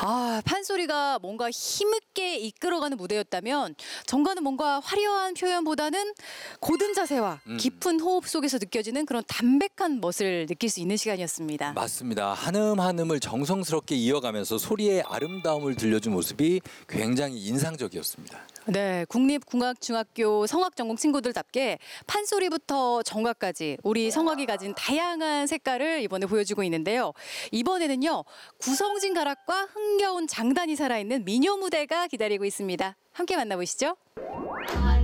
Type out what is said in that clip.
판소리가 뭔가 힘있게 이끌어가는 무대였다면 정가는 뭔가 화려한 표현보다는 고든 자세와 깊은 호흡 속에서 느껴지는 그런 담백한 멋을 느낄 수 있는 시간이었습니다. 맞습니다. 한음 한음을 정성스럽게 이어가면서 소리의 아름다움을 들려준 모습이 굉장히 인상적이었습니다. 네, 국립국악중학교 성악전공 친구들답게 판소리부터 정가까지 우리 성악이 가진 다양한 색깔을 이번에 보여주고 있는데요. 이번에는요, 구성진 가락과 흥겨운 장단이 살아있는 미녀 무대가 기다리고 있습니다. 함께 만나보시죠.